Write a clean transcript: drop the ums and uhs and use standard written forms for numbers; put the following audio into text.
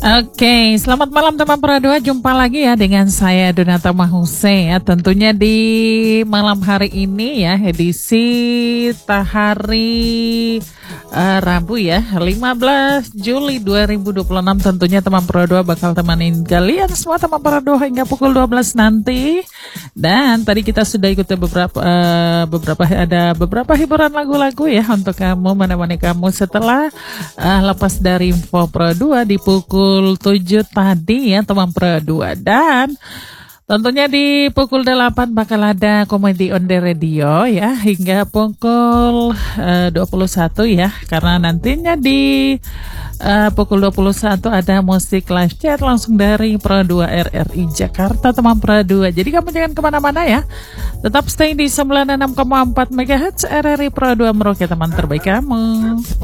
Oke, selamat malam teman Pradua. Jumpa lagi ya dengan saya Donata Mahuse ya. Tentunya di malam hari ini ya edisi hari Rabu ya 15 Juli 2026. Tentunya teman Pradua bakal temanin kalian semua teman Pradua hingga pukul 12 nanti. Dan tadi kita sudah ikuti beberapa hiburan lagu-lagu ya untuk kamu menemani kamu setelah lepas dari Info Pro 2 di pukul 7 tadi ya teman Pro 2. Dan tentunya di pukul 8 bakal ada Komedi on the Radio ya hingga pukul 21 ya, karena nantinya di pukul 21 ada musik live chat langsung dari Pro 2 RRI Jakarta teman Pro 2. Jadi kamu jangan kemana-mana ya, tetap stay di 96,4 MHz RRI Pro 2 Merauke, teman terbaik kamu.